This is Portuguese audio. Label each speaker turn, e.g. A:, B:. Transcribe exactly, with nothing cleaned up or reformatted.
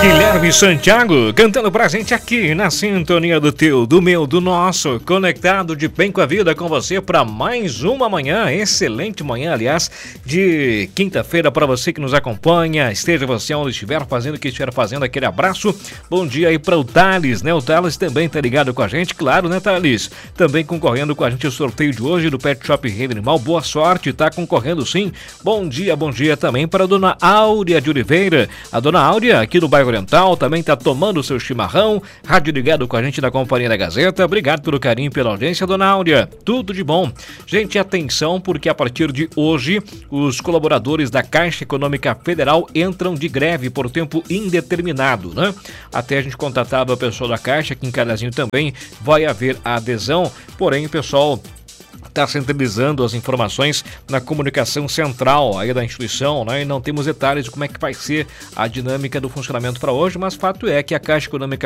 A: Guilherme Santiago cantando pra gente aqui na sintonia do teu, do meu, do nosso, conectado de bem com a vida com você para mais uma manhã, excelente manhã, aliás, de quinta-feira para você que nos acompanha, esteja você onde estiver fazendo o que estiver fazendo, aquele abraço, bom dia aí para o Thales, né? O Thales também tá ligado com a gente, claro, né, Thales? Também concorrendo com a gente o sorteio de hoje do Pet Shop Reino Animal, boa sorte, tá concorrendo sim, bom dia, bom dia também para a dona Áurea de Oliveira, a dona Áurea aqui no bairro Oriental, também tá tomando o seu chimarrão, rádio ligado com a gente na Companhia da Gazeta, obrigado pelo carinho e pela audiência, dona Áurea, tudo de bom. Gente, atenção, porque a partir de hoje, os colaboradores da Caixa Econômica Federal entram de greve por tempo indeterminado, né? Até a gente contatava o pessoal da Caixa, aqui em Carazinho também vai haver a adesão, porém o pessoal está centralizando as informações na comunicação central aí da instituição, né? E não temos detalhes de como é que vai ser a dinâmica do funcionamento para hoje, mas fato é que a Caixa Econômica